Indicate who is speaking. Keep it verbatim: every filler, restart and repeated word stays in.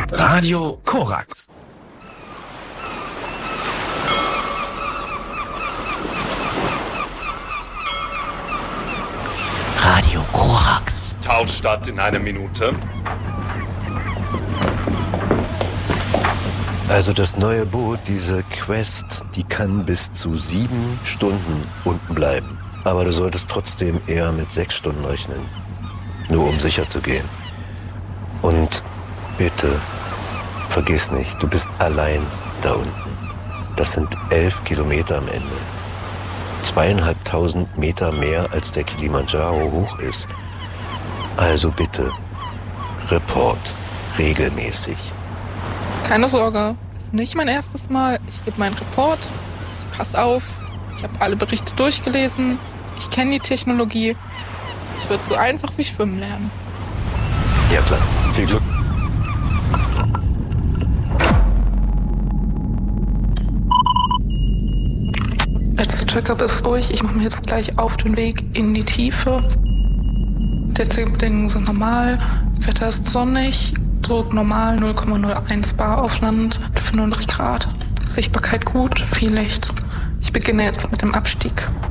Speaker 1: Radio Korax.
Speaker 2: Radio Korax.
Speaker 3: Talstadt in einer Minute.
Speaker 4: Also das neue Boot, diese Quest, die kann bis zu sieben Stunden unten bleiben. Aber du solltest trotzdem eher mit sechs Stunden rechnen. Nur um sicher zu gehen. Und bitte, vergiss nicht, du bist allein da unten. Das sind elf Kilometer am Ende. Zweieinhalbtausend Meter mehr als der Kilimanjaro hoch ist. Also bitte, Report, regelmäßig.
Speaker 5: Keine Sorge, es ist nicht mein erstes Mal. Ich gebe meinen Report, ich passe auf, ich habe alle Berichte durchgelesen, ich kenne die Technologie. Es wird so einfach wie Schwimmen lernen.
Speaker 4: Ja klar, viel Glück.
Speaker 5: Letzter Checkup ist durch. Ich mache mich jetzt gleich auf den Weg in die Tiefe. Die Zielbedingungen sind normal. Wetter ist sonnig. Druck normal, null Komma null eins Bar auf Land, fünfundneunzig Grad. Sichtbarkeit gut, viel Licht. Ich beginne jetzt mit dem Abstieg.